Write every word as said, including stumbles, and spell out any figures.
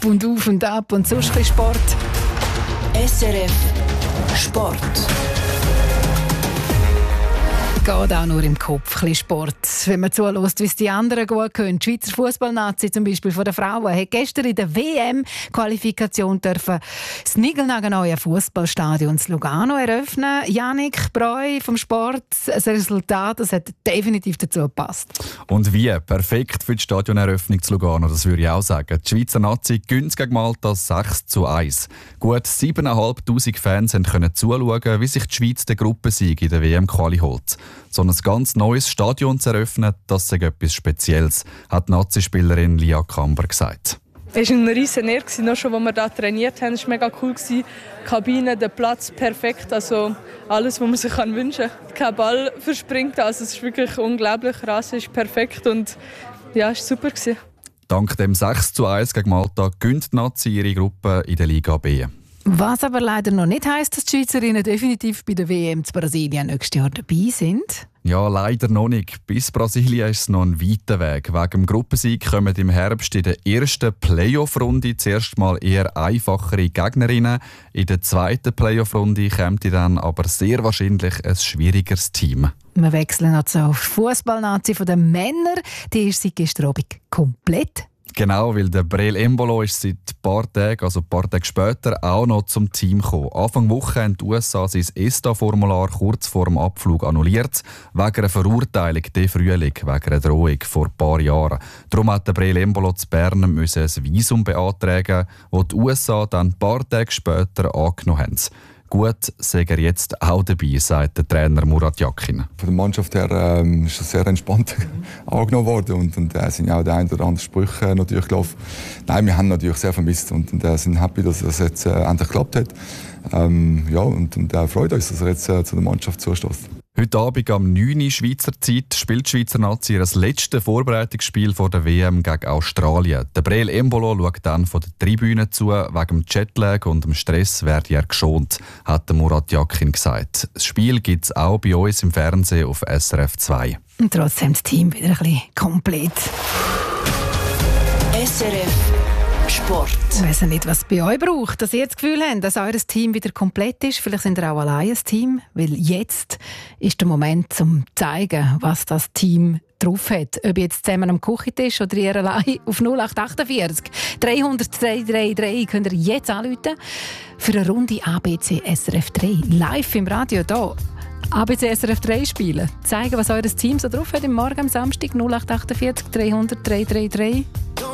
und auf und ab und sonst ein bisschen Sport. S R F Sport. Geht auch nur im Kopf, ein bisschen Sport. Wenn man zuhört, wie es die anderen gut können. Die Schweizer Fußballnazi zum Beispiel von den Frauen hat gestern in der W M-Qualifikation dürfen das niegelnagelneue Fußballstadion in Lugano eröffnen. Yannick Breu vom Sport, ein Resultat, das hat definitiv dazu gepasst. Und wie? Perfekt für die Stadioneröffnung zu Lugano, das würde ich auch sagen. Die Schweizer Nazi gewinnt gegen Malta sechs zu eins. Gut siebentausendfünfhundert Fans können zuschauen, wie sich die Schweiz den Gruppensieg in der W M-Quali holt. So ein ganz neues Stadion zu eröffnen, das ist etwas Spezielles, hat die Nazi-Spielerin Lia Kamber gesagt. Es war ein riesen Ehre, noch schon, als wir hier trainiert haben. Es war mega cool. Die Kabine, der Platz, perfekt. Also alles, was man sich wünschen kann. Kein Ball verspringt. Also es ist wirklich unglaublich. Der Rasen ist perfekt und ja, es war super. Dank dem sechs zu eins gegen Malta gewinnt die Nazi ihre Gruppe in der Liga B. Was aber leider noch nicht heisst, dass die Schweizerinnen definitiv bei der W M zu Brasilien nächstes Jahr dabei sind. Ja, leider noch nicht. Bis Brasilien ist es noch ein weiter Weg. Wegen dem Gruppensieg kommen im Herbst in der ersten Playoff-Runde zuerst mal eher einfachere Gegnerinnen. In der zweiten Playoff-Runde kommt dann aber sehr wahrscheinlich ein schwierigeres Team. Wir wechseln noch zur Fußballnazi der Männer. Die ist seit gestern Abend komplett. Genau, weil der Breel Embolo ist seit ein paar Tagen, also ein paar Tage später, auch noch zum Team gekommen. Anfang Woche haben die U S A sein E S T A-Formular kurz vor dem Abflug annulliert, wegen einer Verurteilung der Frühling, wegen einer Drohung vor ein paar Jahren. Darum hat der Breel Embolo zu Bern ein Visum beantragen, das die U S A dann ein paar Tage später angenommen haben. Gut, sei er jetzt auch dabei, sagt der Trainer Murat Yakin. Von der Mannschaft her ähm, ist das sehr entspannt angenommen worden und, und äh, sind ja auch die ein oder anderen Sprüche natürlich gelaufen. Nein, wir haben natürlich sehr vermisst und, und äh, sind happy, dass das jetzt äh, endlich geklappt hat. Ähm, ja, und, und äh, freut uns, dass er jetzt äh, zu der Mannschaft zustößt. Heute Abend um neun Uhr Schweizer Zeit spielt die Schweizer Nazi ihr letztes Vorbereitungsspiel vor der W M gegen Australien. Der Breel Embolo schaut dann von der Tribüne zu. Wegen dem Jetlag und dem Stress werde er geschont, hat Murat Yakin gesagt. Das Spiel gibt es auch bei uns im Fernsehen auf S R F zwei. Und trotzdem das Team wieder ein bisschen komplett. S R F Sport. Ich weiss nicht, was es bei euch braucht, dass ihr das Gefühl habt, dass euer Team wieder komplett ist. Vielleicht sind ihr auch allein ein Team, weil jetzt ist der Moment, um zu zeigen, was das Team drauf hat. Ob jetzt zusammen am Küchentisch oder ihr allein auf null acht vier acht dreihundert drei drei drei könnt ihr jetzt anrufen für eine Runde A B C S R F drei. Live im Radio hier. A B C S R F drei spielen. Zeigen, was euer Team so drauf hat im Morgen am Samstag null acht vier acht dreihundert drei drei drei.